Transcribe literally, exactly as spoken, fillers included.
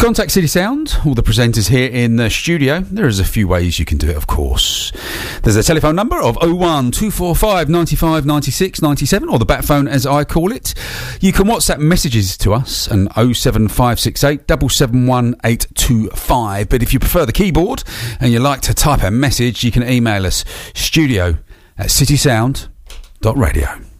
Contact City Sound, all the presenters here in the studio. There is a few ways you can do it, of course. There's a telephone number of oh one two four five nine five nine six nine seven, or the bat phone as I call it. You can WhatsApp messages to us on oh seven five six eight seven seven one eight two five. But if you prefer the keyboard and you like to type a message, you can email us studio at citysound dot radio.